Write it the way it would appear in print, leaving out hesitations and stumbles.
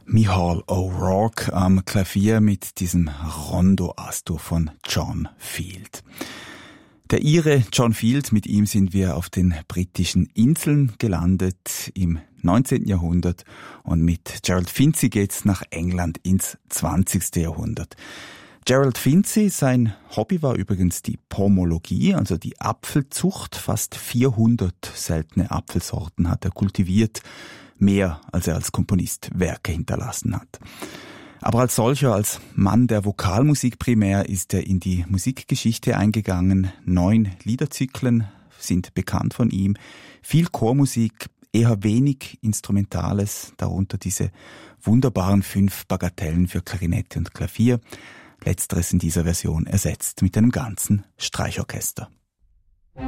Micheál O'Rourke am Klavier mit diesem Rondo Astur von John Field. Der Ire John Field, mit ihm sind wir auf den britischen Inseln gelandet im 19. Jahrhundert und mit Gerald Finzi geht's nach England ins 20. Jahrhundert. Gerald Finzi, sein Hobby war übrigens die Pomologie, also die Apfelzucht. Fast 400 seltene Apfelsorten hat er kultiviert, mehr als er als Komponist Werke hinterlassen hat. Aber als solcher, als Mann der Vokalmusik primär, ist er in die Musikgeschichte eingegangen. 9 Liederzyklen sind bekannt von ihm, viel Chormusik, eher wenig Instrumentales, darunter diese wunderbaren 5 Bagatellen für Klarinette und Klavier. Letzteres in dieser Version ersetzt mit einem ganzen Streichorchester.